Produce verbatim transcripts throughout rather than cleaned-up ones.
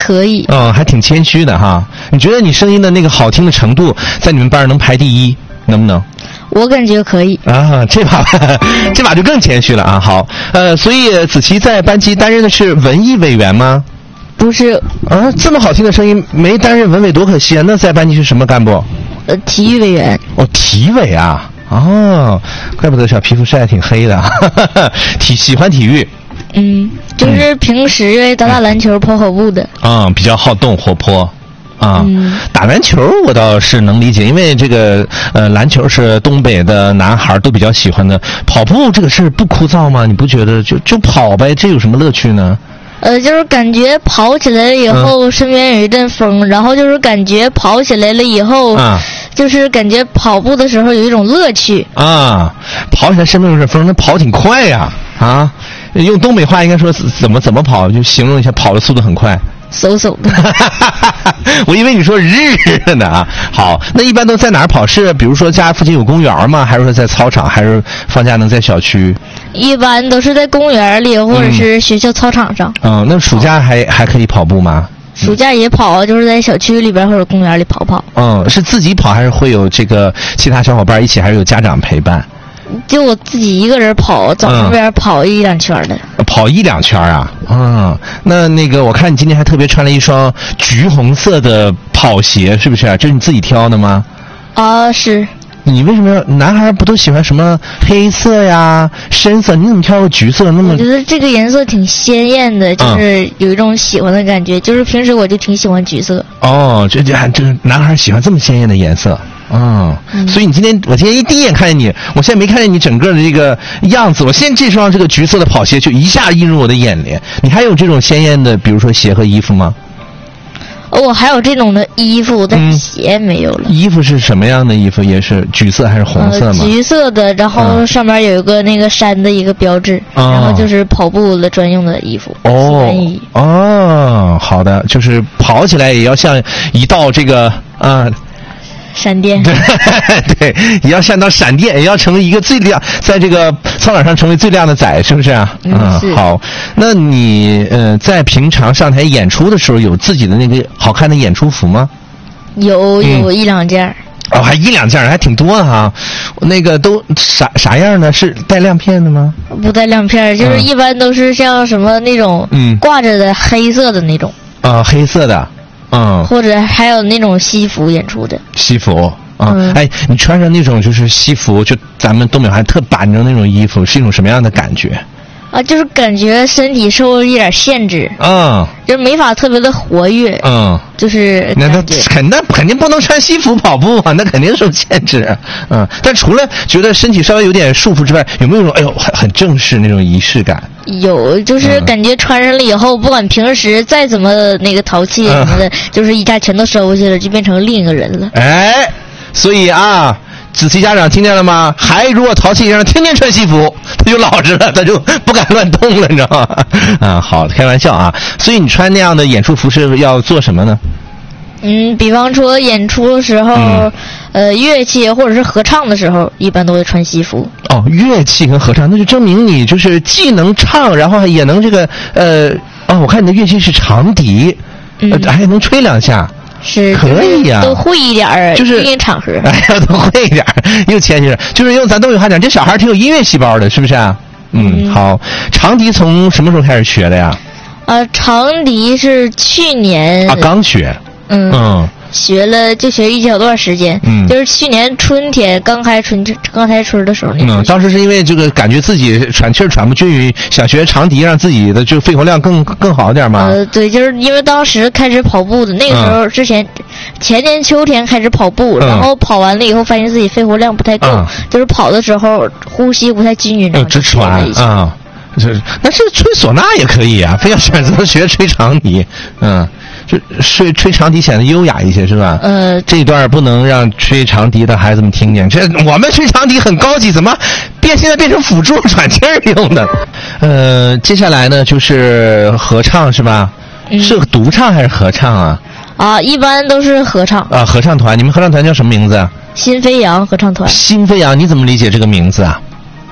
可以。 嗯，还挺谦虚的哈。你觉得你声音的那个好听的程度，在你们班能排第一，能不能？ 我感觉可以啊，这把这把就更谦虚了啊。好，呃，所以子琪在班级担任的是文艺委员吗？ 不是。 啊，这么好听的声音，没担任文委多可惜啊。那在班级是什么干部？ 呃，体育委员。 哦，体委啊。哦，怪不得小皮肤晒得挺黑的。体喜欢体育。 嗯，就是平时愿意打打篮球、嗯、跑跑步的。 嗯，比较好动活泼。啊、嗯，打篮球我倒是能理解，因为这个呃，篮球是东北的男孩都比较喜欢的。跑步这个事儿不枯燥吗？你不觉得就就跑呗，这有什么乐趣呢？ 呃，就是感觉跑起来了以后，嗯、身边有一阵风，然后就是感觉跑起来了以后，啊、就是感觉跑步的时候有一种乐趣啊。跑起来身边有阵风，那跑挺快呀啊！用东北话应该说怎么怎么跑，就形容一下跑的速度很快。 嗖嗖的。 我以为你说日呢啊。好，那一般都在哪儿跑？是比如说家附近有公园吗？还是说在操场？还是放假能在小区？ 一般都是在公园里或者是学校操场上。 嗯，那暑假还还可以跑步吗？ 暑假也跑，就是在小区里边或者公园里跑跑。 嗯，是自己跑还是会有这个其他小伙伴一起，还是有家长陪伴？ 就我自己一个人跑，早上边跑一两圈的、 嗯。跑一两圈啊？嗯，那那个我看你今天还特别穿了一双橘红色的跑鞋，是不是？这是你自己挑的吗？ 啊，是。 你为什么要？男孩不都喜欢什么黑色呀、深色？你怎么挑个橘色那么？ 我觉得这个颜色挺鲜艳的，就是有一种喜欢的感觉。嗯、就是平时我就挺喜欢橘色。 哦，这这这男孩喜欢这么鲜艳的颜色。嗯，嗯所以你今天我今天一第一眼看见你，我现在没看见你整个的这个样子，我现在这双这个橘色的跑鞋就一下映入我的眼帘。你还有这种鲜艳的，比如说鞋和衣服吗？ 哦，我还有这种的衣服，但是鞋没有了、 嗯。衣服是什么样的衣服？也是橘色还是红色吗？ 呃、橘色的，然后上面有一个那个山的一个标志，嗯、然后就是跑步的专用的衣服。 哦哦，好的，就是跑起来也要像一道这个啊。呃闪电。 对，也要像道闪电，也要成为一个最亮，在这个操场上成为最亮的仔，是不是啊？ 嗯，是。 好，那你呃，在平常上台演出的时候，有自己的那个好看的演出服吗？ 有，有一两件。 嗯、哦，还一两件，还挺多的哈。那个都啥啥样呢？是带亮片的吗？ 不带亮片，就是一般都是像什么那种嗯挂着的黑色的那种。 啊、呃，黑色的。嗯， 或者还有那种西服演出的西服啊、嗯，哎，你穿上那种就是西服，就咱们东北话特板正那种衣服，是一种什么样的感觉？ 啊，就是感觉身体受了一点限制， 嗯， 就是没法特别的活跃， 嗯， 就是那他肯那肯定不能穿西服跑步啊，那肯定受限制，嗯，但除了觉得身体稍微有点束缚之外，有没有一种哎呦很很正式那种仪式感？ 有，就是感觉穿上了以后，嗯、不管平时再怎么那个淘气什么的，嗯、就是一下全都收下了，就变成另一个人了。 哎，所以啊。子琪家长听见了吗？孩子如果淘气，让天天穿西服，他就老实了，他就不敢乱动了，你知道吗？啊，好，开玩笑啊。所以你穿那样的演出服是要做什么呢？ 嗯，比方说演出的时候，嗯、呃，乐器或者是合唱的时候，一般都会穿西服。 哦，乐器跟合唱，那就证明你就是既能唱，然后也能这个呃，哦，我看你的乐器是长笛，嗯、呃，还能吹两下。 是可以呀、啊， 都会一点儿， 就是音乐场合， 哎呀，都会一点儿，又谦虚了。就是用咱东北话讲，这小孩挺有音乐细胞的，是不是啊？嗯，嗯好。长笛从什么时候开始学的呀？ 呃，长笛是去年啊，刚学。 嗯嗯。 学了就学一小段时间， 嗯， 就是去年春天刚开春刚开春的时候那。 嗯，当时是因为这个感觉自己喘气儿喘不均匀，想学长笛，让自己的就肺活量更更好一点嘛。 呃，对，就是因为当时开始跑步的那个时候，之前、嗯、前年秋天开始跑步， 嗯、 然后跑完了以后发现自己肺活量不太够，嗯、就是跑的时候呼吸不太均匀， 嗯，直喘啊。是，那是吹唢呐也可以啊，非要选择学吹长笛，嗯。就吹吹长笛显得优雅一些是吧？ 呃， 这一段不能让吹长笛的孩子们听见。这我们吹长笛很高级，怎么变现在变成辅助喘气儿用的？呃，接下来呢就是合唱是吧？嗯、是独唱还是合唱啊？ 啊，一般都是合唱。 啊，合唱团，你们合唱团叫什么名字啊？ 新飞扬合唱团。 新飞扬，你怎么理解这个名字啊？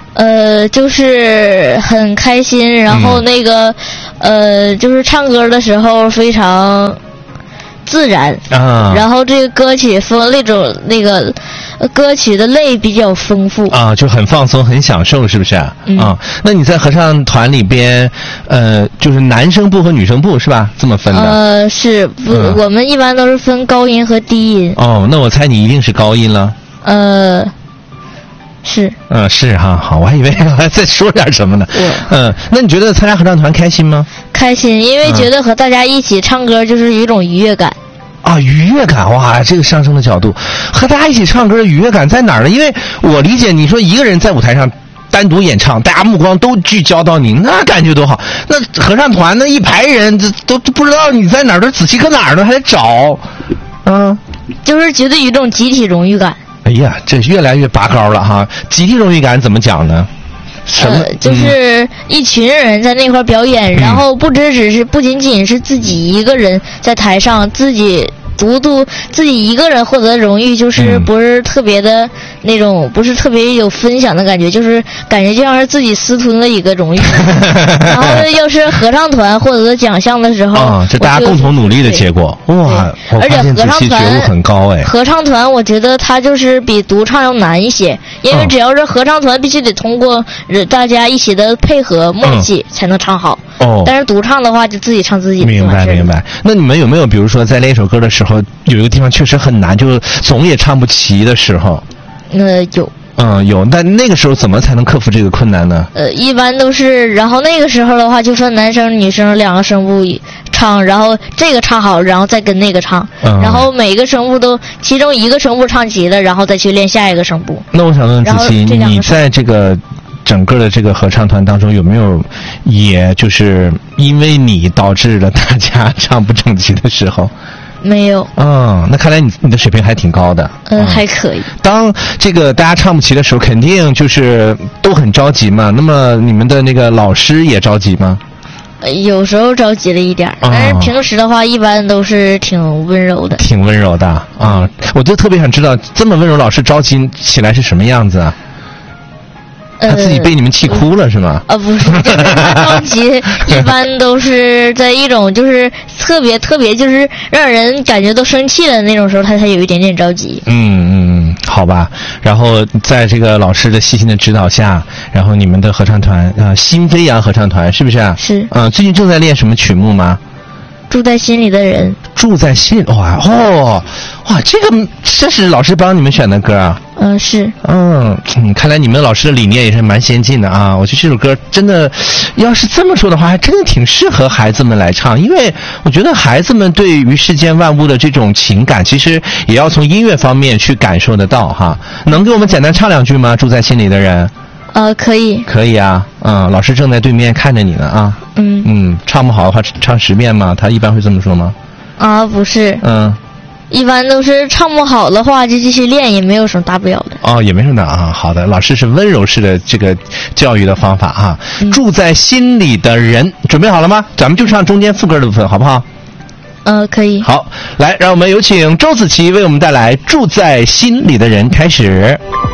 呃，就是很开心，然后那个，嗯、呃，就是唱歌的时候非常自然啊，然后这个歌曲风那种那个歌曲的类比较丰富啊，就很放松，很享受，是不是啊？ 嗯、 啊，那你在合唱团里边，呃，就是男生部和女生部是吧？这么分的？ 呃，是不、嗯，我们一般都是分高音和低音。 哦，那我猜你一定是高音了。 呃。是， 嗯，是哈，好，我还以为还在说点什么呢。嗯，那你觉得参加合唱团开心吗？ 开心，因为觉得和大家一起唱歌就是有一种愉悦感。 啊，愉悦感，哇，这个上升的角度，和大家一起唱歌的愉悦感在哪儿呢？因为我理解，你说一个人在舞台上单独演唱，大家目光都聚焦到你，那感觉多好。那合唱团那一排人，这都不知道你在哪儿，都仔细搁哪儿呢，还得找。嗯， 就是觉得有一种集体荣誉感。 哎呀，这越来越拔高了哈！集体荣誉感怎么讲呢？什么？ 呃、就是一群人在那块表演，嗯、然后不只只是不仅仅是自己一个人在台上自己独独自己一个人获得荣誉，就是不是特别的那种，不是特别有分享的感觉，就是感觉就像是自己私吞了一个荣誉。然后要是合唱团获得奖项的时候， 啊，这大家共同努力的结果，哇！ 而且合唱团觉悟很高哎。 合唱团我觉得它就是比独唱要难一些，因为只要是合唱团，必须得通过大家一起的配合默契才能唱好。 哦， 但是独唱的话就自己唱自己的。 明白明白。那你们有没有比如说在练一首歌的时候，有一个地方确实很难，就总也唱不齐的时候？ 呃，有。 嗯，有。但那个时候怎么才能克服这个困难呢？ 呃，一般都是，然后那个时候的话就分男生女生两个声部唱，然后这个唱好，然后再跟那个唱，嗯、然后每个声部都其中一个声部唱齐了，然后再去练下一个声部。 那我想问子琪，你在这个整个的这个合唱团当中有没有，也就是因为你导致了大家唱不整齐的时候？ 没有。 嗯，那看来你你的水平还挺高的。 嗯，嗯还可以。 当这个大家唱不齐的时候，肯定就是都很着急嘛。那么你们的那个老师也着急吗？ 有时候着急了一点，但是平时的话一般都是挺温柔的。 挺温柔的啊！我就特别想知道，这么温柔老师着急起来是什么样子啊？他自己被你们气哭了、呃、是吗？ 啊，不是，着急一般都是在一种就是特别特别就是让人感觉都生气了那种时候，他才有一点点着急。 嗯嗯，好吧。然后在这个老师的细心的指导下，然后你们的合唱团啊、呃，新飞扬合唱团是不是啊？ 是。 嗯、呃，最近正在练什么曲目吗？ 住在心里的人。 住在心哇哦哇，这个这是老师帮你们选的歌啊？ 嗯，是。 嗯嗯，看来你们老师的理念也是蛮先进的啊！我觉得这首歌真的，要是这么说的话，还真的挺适合孩子们来唱，因为我觉得孩子们对于世间万物的这种情感，其实也要从音乐方面去感受得到哈。能给我们简单唱两句吗？住在心里的人。 呃，可以。 可以啊，嗯，老师正在对面看着你呢啊。 嗯嗯，唱不好的话唱十遍吗？他一般会这么说吗？ 啊，不是。 嗯。 一般都是唱不好的话就继续练，也没有什么大不了的。 哦，也没什么的啊。好的，老师是温柔式的这个教育的方法啊。嗯、住在心里的人，准备好了吗？咱们就唱中间副歌的部分，好不好？ 呃，可以。 好，来，让我们有请周子琪为我们带来《住在心里的人》开始。